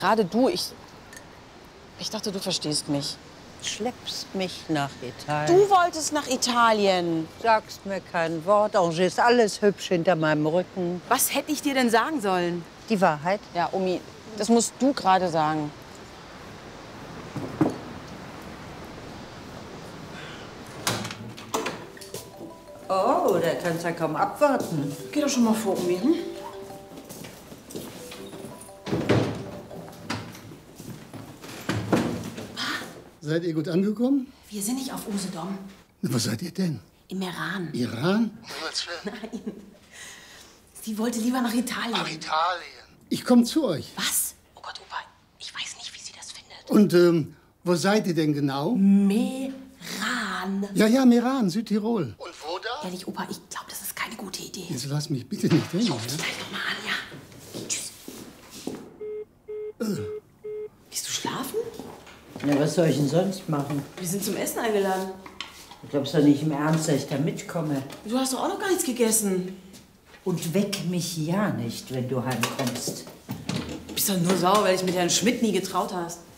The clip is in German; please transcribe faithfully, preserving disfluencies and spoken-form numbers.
Gerade du, ich... Ich dachte, du verstehst mich. Schleppst mich nach Italien. Du wolltest nach Italien. Sagst mir kein Wort. Ange, ist alles hübsch hinter meinem Rücken. Was hätte ich dir denn sagen sollen? Die Wahrheit? Ja, Omi, das musst du gerade sagen. Oh, der kann's ja kaum abwarten. Geh doch schon mal vor, Omi. Hm? Seid ihr gut angekommen? Wir sind nicht auf Usedom. Na, wo seid ihr denn? Im Iran. Iran? Nein. Sie wollte lieber nach Italien. Nach Italien. Ich komme zu euch. Was? Oh Gott, Opa, ich weiß nicht, wie sie das findet. Und ähm, wo seid ihr denn genau? Meran. Ja, ja, Meran, Südtirol. Und wo da? Ehrlich, Opa, ich glaube, das ist keine gute Idee. Jetzt lass mich bitte nicht hängen. Ich ruf dich gleich noch mal an, ja? Tschüss. Äh. Gehst du schlafen? Na, was soll ich denn sonst machen? Wir sind zum Essen eingeladen. Du glaubst doch nicht im Ernst, dass ich da mitkomme. Du hast doch auch noch gar nichts gegessen. Und weck mich ja nicht, wenn du heimkommst. Du bist doch nur sauer, weil ich mit Herrn Schmidt nie getraut hast.